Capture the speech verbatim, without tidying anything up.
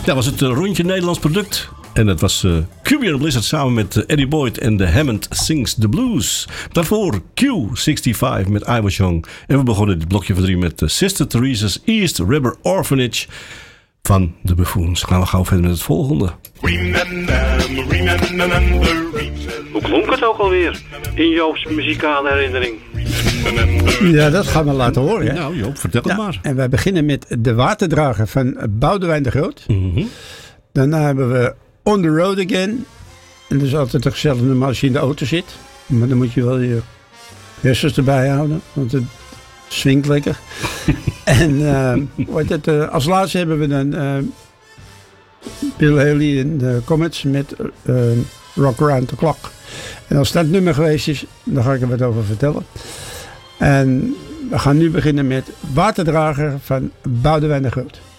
Dat was het uh, rondje Nederlands product. En dat was uh, Cuban and Blizzard samen met uh, Eddie Boyd en The Hammond Sings the Blues. Daarvoor Q vijfenzestig met I Was Young. En we begonnen dit blokje van drie met uh, Sister Theresa's East River Orphanage van de Buffoons. Gaan we gauw verder met het volgende. Hoe klonk het ook alweer in Joop's muzikale herinnering? Ja, dat gaan we laten horen. Hè? Nou Joop, vertel het ja, maar. En wij beginnen met De Waterdrager van Boudewijn de Groot. Mm-hmm. Daarna hebben we On the Road Again. En dat is altijd toch gezellig nummer als je in de auto zit. Maar dan moet je wel je hersens erbij houden. Want het swingt lekker. en uh, wat het, uh, als laatste hebben we dan uh, Bill Haley en de Comets met uh, Rock Around the Clock. En als dat nummer geweest is, dan ga ik er wat over vertellen. En we gaan nu beginnen met Waterdrager van Boudewijn de Groot.